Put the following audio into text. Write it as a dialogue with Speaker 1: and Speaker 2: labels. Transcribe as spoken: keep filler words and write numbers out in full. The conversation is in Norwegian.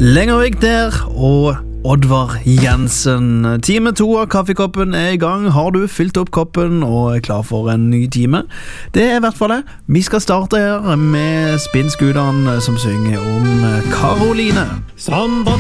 Speaker 1: Lengervik der, og Oddvar Jensen. Time to av Kaffekoppen er i gang. Har du fylt opp koppen og er klar for en ny time? Det er i hvert fall det. Vi skal starte her med Spinnskudene som synger om Karoline.
Speaker 2: Samba